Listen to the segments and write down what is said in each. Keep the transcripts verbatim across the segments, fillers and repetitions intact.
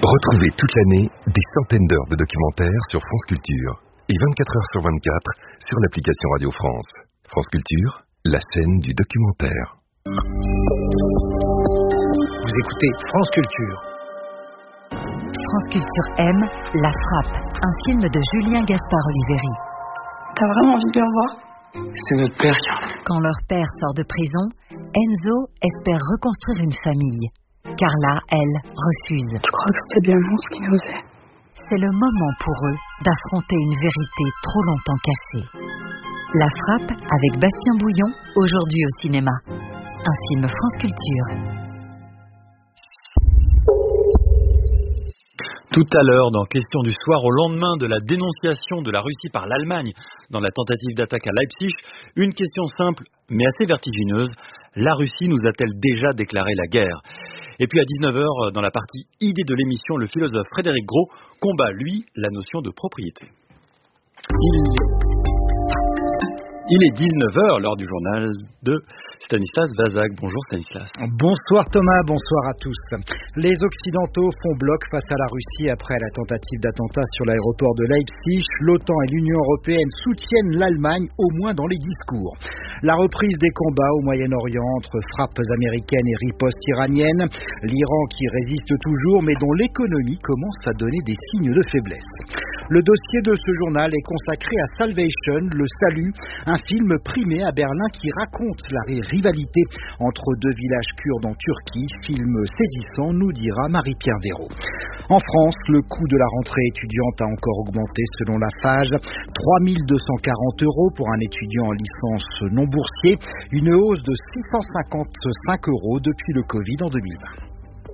Retrouvez toute l'année des centaines d'heures de documentaires sur France Culture et vingt-quatre heures sur vingt-quatre sur l'application Radio France. France Culture, la chaîne du documentaire. Vous écoutez France Culture. France Culture aime La Frappe, un film de Julien Gaspard Oliveri. T'as vraiment envie de le revoir ? C'est notre père, Carla. Quand leur père sort de prison, Enzo espère reconstruire une famille. Carla, elle, refuse. Je crois que c'était bien mon ce qu'il osait. C'est le moment pour eux d'affronter une vérité trop longtemps cachée. La Frappe avec Bastien Bouillon, aujourd'hui au cinéma. Un film France Culture. Tout à l'heure, dans Question du soir, au lendemain de la dénonciation de la Russie par l'Allemagne dans la tentative d'attaque à Leipzig, une question simple mais assez vertigineuse. La Russie nous a-t-elle déjà déclaré la guerre ? Et puis à dix-neuf heures, dans la partie idée de l'émission, le philosophe Frédéric Gros combat, lui, la notion de propriété. Il... Il est dix-neuf heures, l'heure du journal de Stanislas Vazak. Bonjour Stanislas. Bonsoir Thomas, bonsoir à tous. Les Occidentaux font bloc face à la Russie après la tentative d'attentat sur l'aéroport de Leipzig. L'OTAN et l'Union européenne soutiennent l'Allemagne, au moins dans les discours. La reprise des combats au Moyen-Orient entre frappes américaines et ripostes iraniennes. L'Iran qui résiste toujours, mais dont l'économie commence à donner des signes de faiblesse. Le dossier de ce journal est consacré à Salvation, le salut, un film primé à Berlin qui raconte la rivalité entre deux villages kurdes en Turquie. Film saisissant, nous dira Marie-Pierre Véraud. En France, le coût de la rentrée étudiante a encore augmenté selon la Fage. trois mille deux cent quarante euros pour un étudiant en licence non boursier, une hausse de six cent cinquante-cinq euros depuis le Covid en deux mille vingt.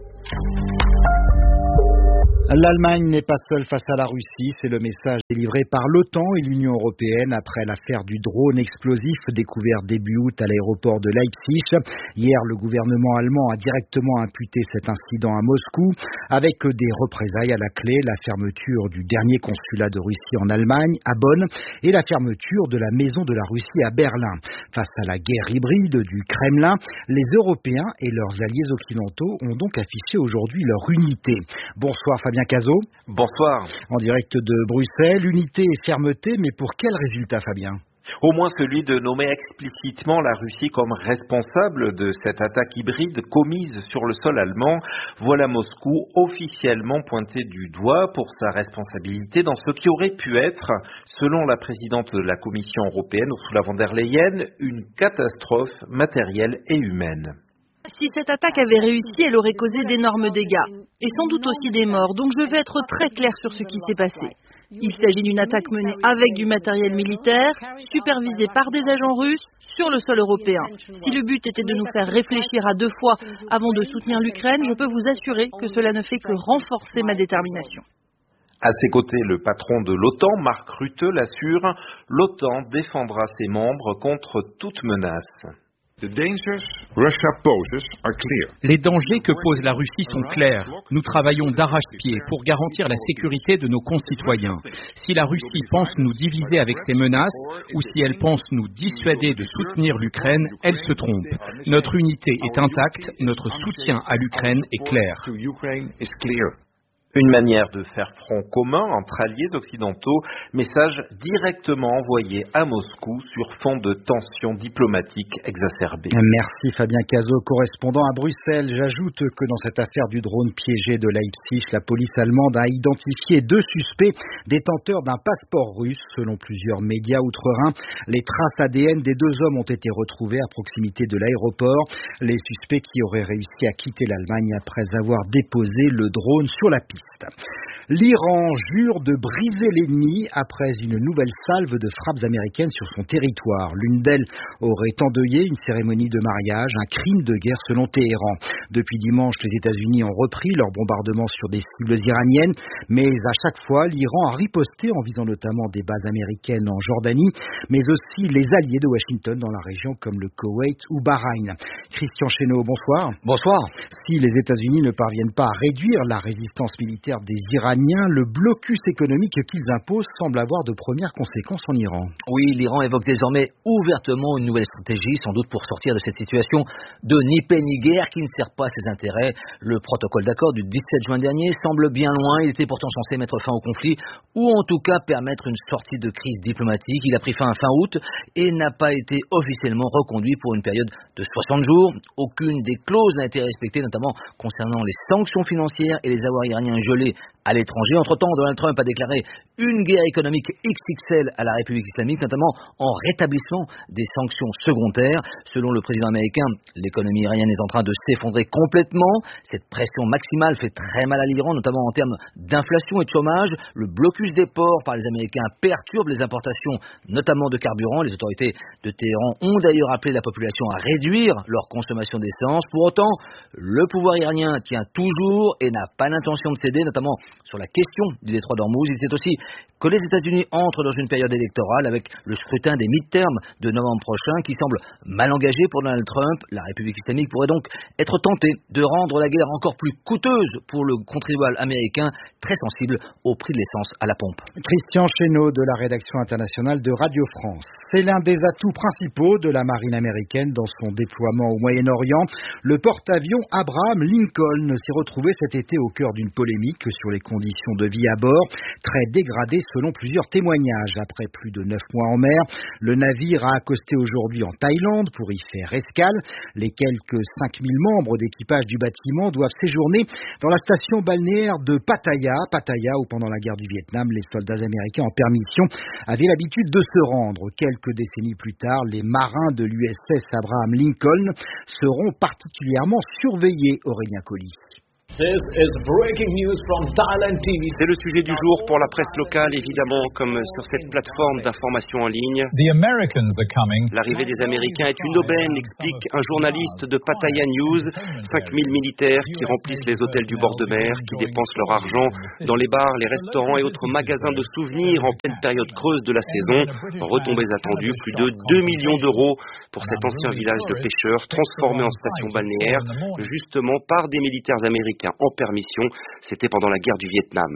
L'Allemagne n'est pas seule face à la Russie, c'est le message délivré par l'OTAN et l'Union européenne après l'affaire du drone explosif découvert début août à l'aéroport de Leipzig. Hier, le gouvernement allemand a directement imputé cet incident à Moscou, avec des représailles à la clé, la fermeture du dernier consulat de Russie en Allemagne, à Bonn, et la fermeture de la maison de la Russie à Berlin. Face à la guerre hybride du Kremlin, les Européens et leurs alliés occidentaux ont donc affiché aujourd'hui leur unité. Bonsoir Fabien Cazot. Bonsoir. En direct de Bruxelles, unité et fermeté, mais pour quel résultat, Fabien ? Au moins celui de nommer explicitement la Russie comme responsable de cette attaque hybride commise sur le sol allemand. Voilà Moscou officiellement pointé du doigt pour sa responsabilité dans ce qui aurait pu être, selon la présidente de la Commission européenne, Ursula von der Leyen, une catastrophe matérielle et humaine. Si cette attaque avait réussi, elle aurait causé d'énormes dégâts, et sans doute aussi des morts, donc je vais être très clair sur ce qui s'est passé. Il s'agit d'une attaque menée avec du matériel militaire, supervisée par des agents russes, sur le sol européen. Si le but était de nous faire réfléchir à deux fois avant de soutenir l'Ukraine, je peux vous assurer que cela ne fait que renforcer ma détermination. À ses côtés, le patron de l'OTAN, Mark Rutte, l'assure, l'OTAN défendra ses membres contre toute menace. Les dangers que pose la Russie sont clairs. Nous travaillons d'arrache-pied pour garantir la sécurité de nos concitoyens. Si la Russie pense nous diviser avec ses menaces, ou si elle pense nous dissuader de soutenir l'Ukraine, elle se trompe. Notre unité est intacte, notre soutien à l'Ukraine est clair. Une manière de faire front commun entre alliés occidentaux, message directement envoyé à Moscou sur fond de tensions diplomatiques exacerbées. Merci Fabien Cazot, correspondant à Bruxelles. J'ajoute que dans cette affaire du drone piégé de Leipzig, la police allemande a identifié deux suspects détenteurs d'un passeport russe. Selon plusieurs médias outre-Rhin, les traces A D N des deux hommes ont été retrouvées à proximité de l'aéroport. Les suspects qui auraient réussi à quitter l'Allemagne après avoir déposé le drone sur la piste. L'Iran jure de briser l'ennemi après une nouvelle salve de frappes américaines sur son territoire. L'une d'elles aurait endeuillé une cérémonie de mariage, un crime de guerre selon Téhéran. Depuis dimanche, les États-Unis ont repris leur bombardement sur des cibles iraniennes, mais à chaque fois, l'Iran a riposté en visant notamment des bases américaines en Jordanie, mais aussi les alliés de Washington dans la région comme le Koweït ou Bahreïn. Christian Chesneau, bonsoir. Bonsoir. Si les États-Unis ne parviennent pas à réduire la résistance militaire des Iraniens, iraniens, le blocus économique qu'ils imposent semble avoir de premières conséquences en Iran. Oui, l'Iran évoque désormais ouvertement une nouvelle stratégie, sans doute pour sortir de cette situation de ni paix ni guerre qui ne sert pas ses intérêts. Le protocole d'accord du dix-sept juin dernier semble bien loin. Il était pourtant censé mettre fin au conflit ou en tout cas permettre une sortie de crise diplomatique. Il a pris fin fin août et n'a pas été officiellement reconduit pour une période de soixante jours. Aucune des clauses n'a été respectée, notamment concernant les sanctions financières et les avoirs iraniens gelés à l'étranger. Entre-temps, Donald Trump a déclaré une guerre économique X X L à la République islamique, notamment en rétablissant des sanctions secondaires. Selon le président américain, l'économie iranienne est en train de s'effondrer complètement. Cette pression maximale fait très mal à l'Iran, notamment en termes d'inflation et de chômage. Le blocus des ports par les Américains perturbe les importations, notamment de carburant. Les autorités de Téhéran ont d'ailleurs appelé la population à réduire leur consommation d'essence. Pour autant, le pouvoir iranien tient toujours et n'a pas l'intention de céder, notamment sur la question du détroit d'Ormuz. Il sait aussi que les États-Unis entrent dans une période électorale avec le scrutin des mid-terms de novembre prochain qui semble mal engagé pour Donald Trump. La République islamique pourrait donc être tentée de rendre la guerre encore plus coûteuse pour le contribuable américain, très sensible au prix de l'essence à la pompe. Christian Chesneau de la rédaction internationale de Radio France. C'est l'un des atouts principaux de la marine américaine dans son déploiement au Moyen-Orient. Le porte-avions Abraham Lincoln s'est retrouvé cet été au cœur d'une polémique sur les conditions de vie à bord, très dégradées selon plusieurs témoignages. Après plus de neuf mois en mer, le navire a accosté aujourd'hui en Thaïlande pour y faire escale. Les quelques cinq mille membres d'équipage du bâtiment doivent séjourner dans la station balnéaire de Pattaya, Pattaya où pendant la guerre du Vietnam, les soldats américains en permission avaient l'habitude de se rendre. Quelques décennies plus tard, les marins de l'U S S Abraham Lincoln seront particulièrement surveillés, Aurélien Colli. C'est le sujet du jour pour la presse locale, évidemment, comme sur cette plateforme d'information en ligne. L'arrivée des Américains est une aubaine, explique un journaliste de Pattaya News. cinq mille militaires qui remplissent les hôtels du bord de mer, qui dépensent leur argent dans les bars, les restaurants et autres magasins de souvenirs en pleine période creuse de la saison. Retombées attendues, plus de deux millions d'euros pour cet ancien village de pêcheurs transformé en station balnéaire, justement par des militaires américains en permission. C'était pendant la guerre du Vietnam.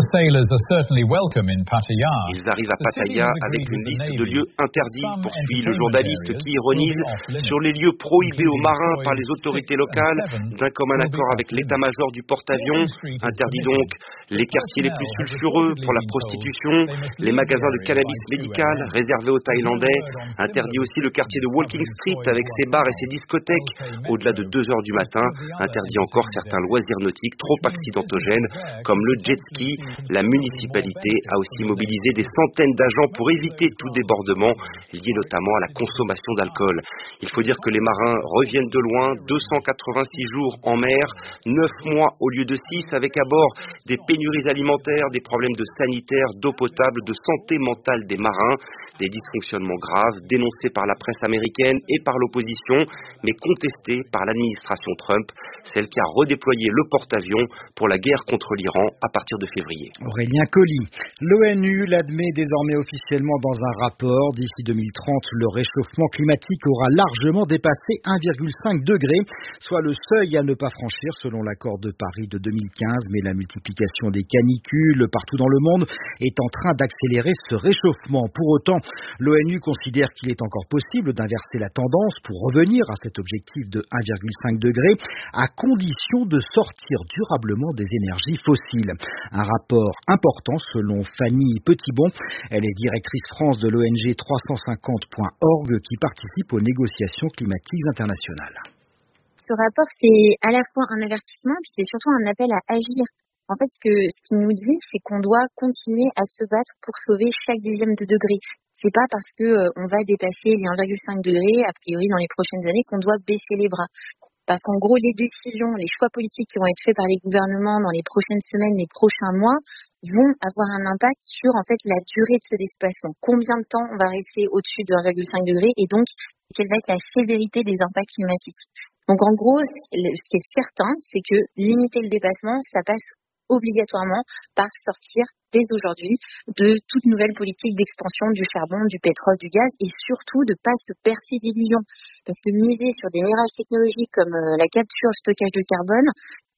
Ils arrivent à Pattaya avec une liste de lieux interdits, poursuit le journaliste qui ironise sur les lieux prohibés aux marins par les autorités locales, d'un commun accord avec l'état-major du porte-avions. Interdit donc les quartiers les plus sulfureux pour la prostitution, les magasins de cannabis médical réservés aux Thaïlandais. Interdit aussi le quartier de Walking Street avec ses bars et ses discothèques au-delà de deux heures du matin. Interdit encore certains loisirs nautiques trop accidentogènes comme le jet ski. La municipalité a aussi mobilisé des centaines d'agents pour éviter tout débordement lié notamment à la consommation d'alcool. Il faut dire que les marins reviennent de loin, deux cent quatre-vingt-six jours en mer, neuf mois au lieu de six, avec à bord des pénuries alimentaires, des problèmes de sanitaire, d'eau potable, de santé mentale des marins, des dysfonctionnements graves dénoncés par la presse américaine et par l'opposition, mais contestés par l'administration Trump, celle qui a redéployé le porte-avions pour la guerre contre l'Iran à partir de février. Aurélien Colli. L'ONU l'admet désormais officiellement dans un rapport. D'ici deux mille trente, le réchauffement climatique aura largement dépassé un virgule cinq degré, soit le seuil à ne pas franchir selon l'accord de Paris de deux mille quinze. Mais la multiplication des canicules partout dans le monde est en train d'accélérer ce réchauffement. Pour autant, l'ONU considère qu'il est encore possible d'inverser la tendance pour revenir à cet objectif de un virgule cinq degré, à condition de sortir durablement des énergies fossiles. Un rapport important selon Fanny Petitbon. Elle est directrice France de l'O N G trois cent cinquante point org qui participe aux négociations climatiques internationales. Ce rapport, c'est à la fois un avertissement, puis c'est surtout un appel à agir. En fait, ce que ce qu'il nous dit, c'est qu'on doit continuer à se battre pour sauver chaque dixième de degré. C'est pas parce que euh, on va dépasser les un virgule cinq degrés, a priori dans les prochaines années, qu'on doit baisser les bras. Parce qu'en gros, les décisions, les choix politiques qui vont être faits par les gouvernements dans les prochaines semaines, les prochains mois, vont avoir un impact sur en fait la durée de ce dépassement. Combien de temps on va rester au-dessus de un virgule cinq degré et donc quelle va être la sévérité des impacts climatiques. Donc en gros, ce qui est certain, c'est que limiter le dépassement, ça passe obligatoirement par sortir dès aujourd'hui de toute nouvelle politique d'expansion du charbon, du pétrole, du gaz et surtout de ne pas se percer d'illusions. Parce que miser sur des mirages technologiques comme la capture, le stockage de carbone,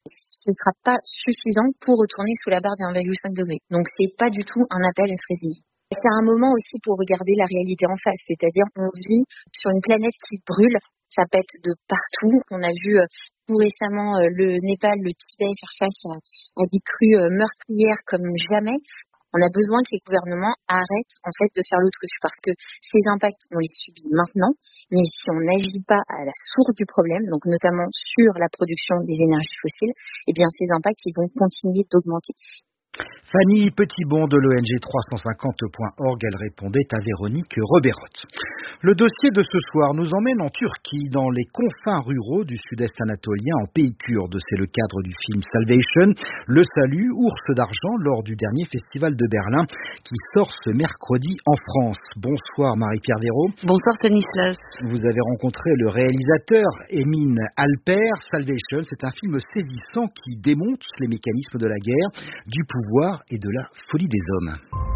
ce sera pas suffisant pour retourner sous la barre des un virgule cinq degrés. Donc c'est pas du tout un appel à se résigner. C'est un moment aussi pour regarder la réalité en face, c'est-à-dire on vit sur une planète qui brûle, ça pète de partout. On a vu euh, tout récemment euh, le Népal, le Tibet faire face à, à des crues euh, meurtrières comme jamais. On a besoin que les gouvernements arrêtent en fait de faire l'autruche parce que ces impacts, on les subit maintenant, mais si on n'agit pas à la source du problème, donc notamment sur la production des énergies fossiles, eh bien ces impacts ils vont continuer d'augmenter. Fanny Petitbon de l'O N G trois cent cinquante point org, elle répondait à Véronique Roberotte. Le dossier de ce soir nous emmène en Turquie, dans les confins ruraux du sud-est anatolien, en pays kurde. C'est le cadre du film Salvation, Le Salut, ours d'argent, lors du dernier festival de Berlin, qui sort ce mercredi en France. Bonsoir Marie-Pierre Véraud. Bonsoir Stanislas. Vous avez rencontré le réalisateur Emin Alper. Salvation, c'est un film saisissant qui démonte les mécanismes de la guerre, du pouvoir et de la folie des hommes.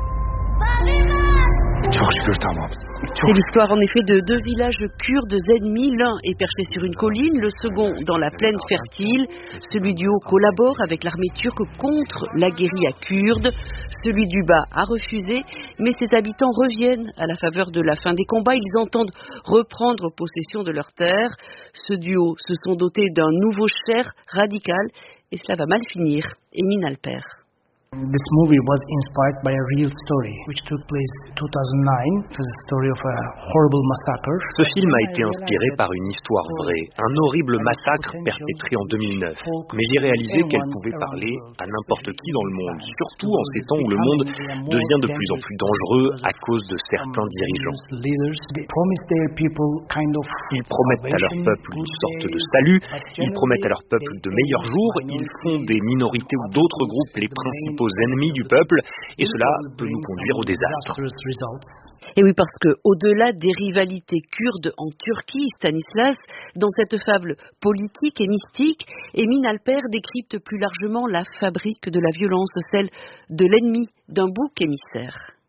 C'est l'histoire en effet de deux villages kurdes ennemis. L'un est perché sur une colline, le second dans la plaine fertile. Celui du haut collabore avec l'armée turque contre la guérilla kurde. Celui du bas a refusé, mais ses habitants reviennent à la faveur de la fin des combats. Ils entendent reprendre possession de leurs terres. Ceux du haut se sont dotés d'un nouveau cher radical et cela va mal finir. Emin Alper. This movie was inspired by a real story which took place in two thousand nine. It was a story of a horrible massacre. Ce film a été inspiré par une histoire vraie, un horrible massacre perpétré en deux mille neuf. Mais j'ai réalisé qu'elle pouvait parler à n'importe qui dans le monde, surtout en ces temps où le monde devient de plus en plus dangereux à cause de certains dirigeants. Ils promettent à leur peuple une sorte de salut, ils promettent à leur peuple de meilleurs jours, ils font des minorités ou d'autres groupes les principaux aux ennemis du peuple, et cela peut nous conduire au désastre. Et oui, parce que au-delà des rivalités kurdes en Turquie, Stanislas, dans cette fable politique et mystique, Emin Alper décrypte plus largement la fabrique de la violence, celle de l'ennemi d'un bouc émissaire.